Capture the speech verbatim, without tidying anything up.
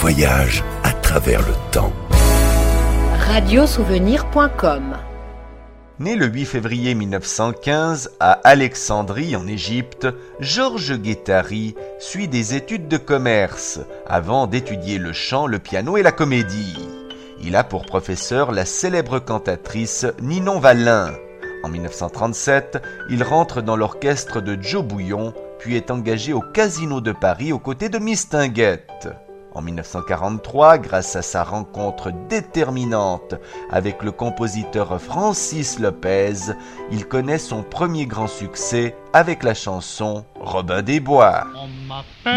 voyage à travers le temps. radiosouvenir point com. Né le huit février mille neuf cent quinze à Alexandrie en Égypte, Georges Guettari suit des études de commerce avant d'étudier le chant, le piano et la comédie. Il a pour professeur la célèbre cantatrice Ninon Wallin. En mille neuf cent trente-sept, il rentre dans l'orchestre de Joe Bouillon, puis est engagé au Casino de Paris aux côtés de Mistinguett. En mille neuf cent quarante-trois, grâce à sa rencontre déterminante avec le compositeur Francis Lopez, il connaît son premier grand succès avec la chanson Robin des Bois. On m'appelle